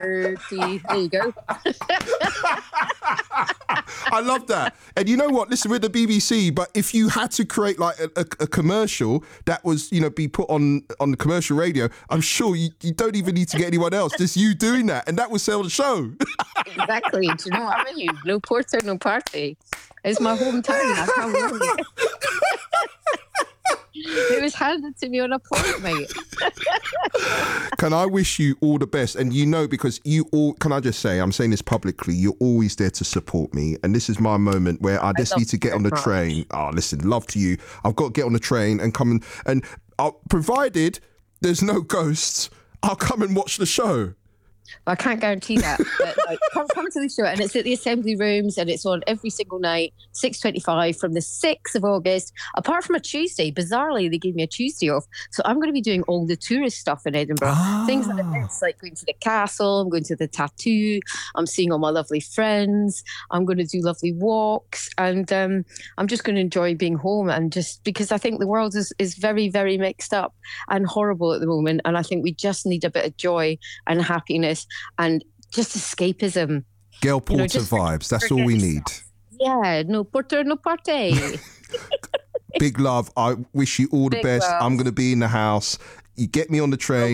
30. There you go. I love that. And you know what? Listen, with the BBC, but if you had to create like a commercial that was, be put on the commercial radio, I'm sure you don't even need to get anyone else. Just you doing that. And that would sell the show. Exactly. Do you know what I mean? No porter, no party. It's my hometown. I can't believe it. It was handed to me on a plate, mate. Can I wish you all the best? And because can I just say, I'm saying this publicly, you're always there to support me. And this is my moment where I just need to get on the train. Oh, listen, love to you. I've got to get on the train and come and provided there's no ghosts, I'll come and watch the show. I can't guarantee that. But come to the show, and it's at the Assembly Rooms, and it's on every single night, 6:25 from the 6th of August. Apart from a Tuesday, bizarrely, they gave me a Tuesday off, so I'm going to be doing all the tourist stuff in Edinburgh. Things like this, like going to the castle. I'm going to the tattoo. I'm seeing all my lovely friends. I'm going to do lovely walks, and I'm just going to enjoy being home. And just because I think the world is very, very mixed up and horrible at the moment, and I think we just need a bit of joy and happiness and just escapism. Girl Porter vibes. That's all we need. Yeah, no porter, no party. Big love. I wish you all the best. Love. I'm going to be in the house. You get me on the train.